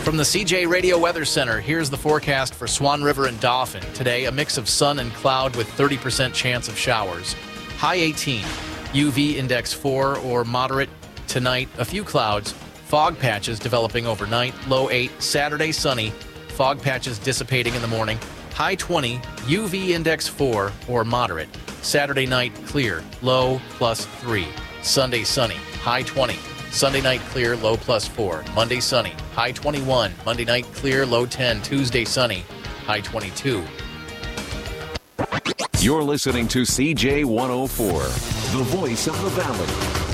From the CJ Radio Weather Center, here's the forecast for Swan River and Dauphin. Today, a mix of sun and cloud with 30% chance of showers. High 18, UV index 4 or moderate. Tonight, a few clouds, fog patches developing overnight. Low 8, Saturday sunny, fog patches dissipating in the morning. High 20, UV index 4 or moderate. Saturday night clear, low +3. Sunday sunny, high 20. Sunday night clear, low +4. Monday sunny, high 21. Monday night clear, low 10. Tuesday sunny, high 22. You're listening to CJ 104, the voice of the valley.